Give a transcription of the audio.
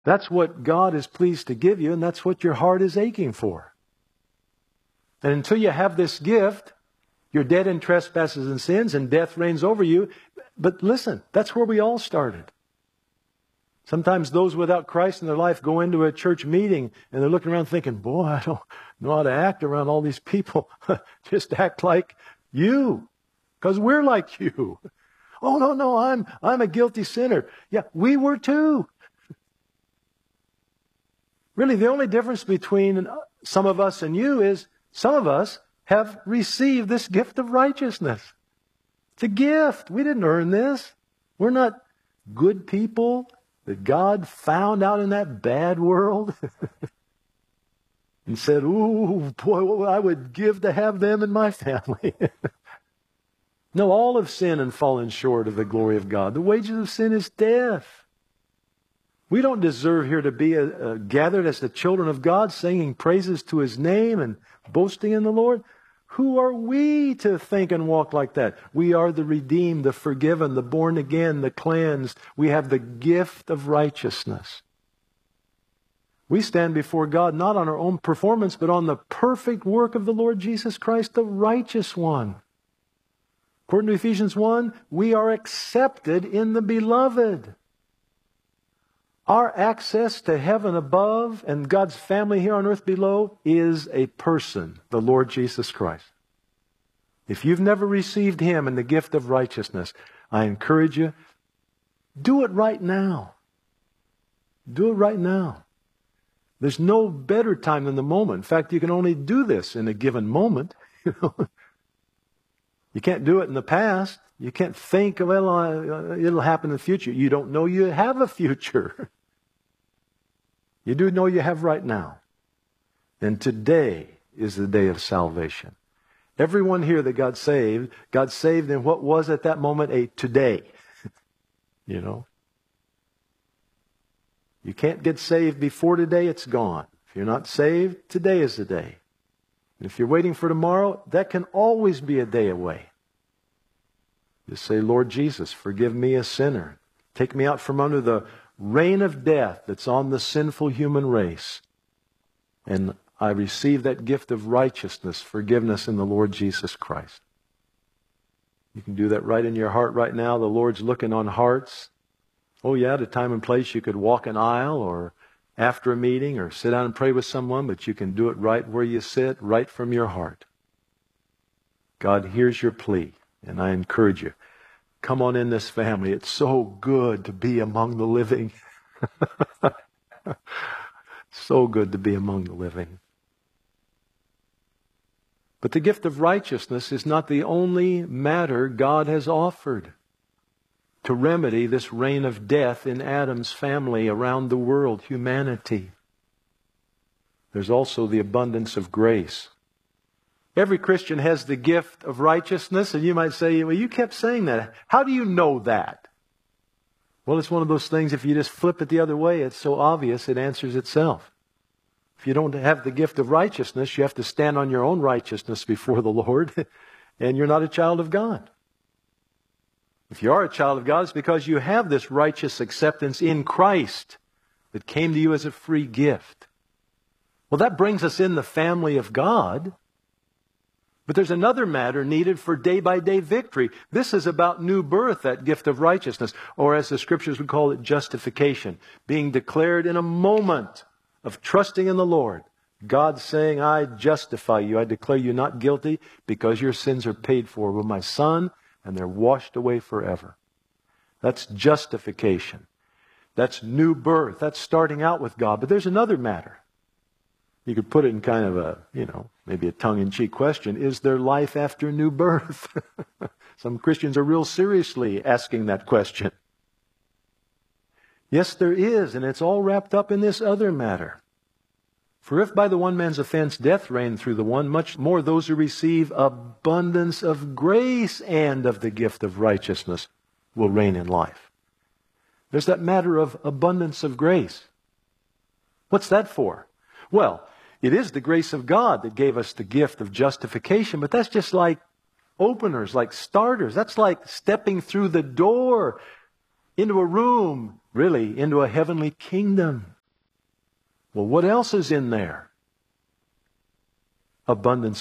That's what God is pleased to give you, and that's what your heart is aching for. And until you have this gift, you're dead in trespasses and sins, and death reigns over you. But listen, that's where we all started. Sometimes those without Christ in their life go into a church meeting and they're looking around thinking, boy, I don't know how to act around all these people. Just act like you, because we're like you. Oh, no, I'm a guilty sinner. Yeah, we were too. Really, the only difference between some of us and you is some of us have received this gift of righteousness. It's a gift. We didn't earn this. We're not good people that God found out in that bad world and said, ooh, boy, I would give to have them in my family. No, all have sinned and fallen short of the glory of God. The wages of sin is death. We don't deserve here to be gathered as the children of God, singing praises to His name and boasting in the Lord. Who are we to think and walk like that? We are the redeemed, the forgiven, the born again, the cleansed. We have the gift of righteousness. We stand before God not on our own performance, but on the perfect work of the Lord Jesus Christ, the righteous one. According to Ephesians 1, we are accepted in the beloved. Our access to heaven above and God's family here on earth below is a person, the Lord Jesus Christ. If you've never received Him and the gift of righteousness, I encourage you, do it right now. Do it right now. There's no better time than the moment. In fact, you can only do this in a given moment. You can't do it in the past. You can't think, well, it'll happen in the future. You don't know you have a future. You do know you have right now. And today is the day of salvation. Everyone here that got saved in what was at that moment a today. You know? You can't get saved before today, it's gone. If you're not saved, today is the day. And if you're waiting for tomorrow, that can always be a day away. Just say, Lord Jesus, forgive me a sinner. Take me out from under the reign of death that's on the sinful human race. And I receive that gift of righteousness, forgiveness in the Lord Jesus Christ. You can do that right in your heart right now. The Lord's looking on hearts. Oh yeah, at a time and place you could walk an aisle or after a meeting or sit down and pray with someone, but you can do it right where you sit, right from your heart. God hears your plea, and I encourage you, come on in this family. It's so good to be among the living. So good to be among the living. But the gift of righteousness is not the only matter God has offered to remedy this reign of death in Adam's family around the world, humanity. There's also the abundance of grace. Every Christian has the gift of righteousness, and you might say, well, you kept saying that. How do you know that? Well, it's one of those things, if you just flip it the other way, it's so obvious it answers itself. If you don't have the gift of righteousness, you have to stand on your own righteousness before the Lord, and you're not a child of God. If you are a child of God, it's because you have this righteous acceptance in Christ that came to you as a free gift. Well, that brings us in the family of God. But there's another matter needed for day-by-day victory. This is about new birth, that gift of righteousness, or as the Scriptures would call it, justification, being declared in a moment of trusting in the Lord. God saying, I justify you, I declare you not guilty because your sins are paid for with my Son, and they're washed away forever. That's justification. That's new birth. That's starting out with God. But there's another matter. You could put it in kind of a, maybe a tongue-in-cheek question. Is there life after new birth? Some Christians are real seriously asking that question. Yes, there is, and it's all wrapped up in this other matter. For if by the one man's offense death reigned through the one, much more those who receive abundance of grace and of the gift of righteousness will reign in life. There's that matter of abundance of grace. What's that for? Well, it is the grace of God that gave us the gift of justification, but that's just like openers, like starters. That's like stepping through the door into a room really into a heavenly kingdom. Well, what else is in there? Abundance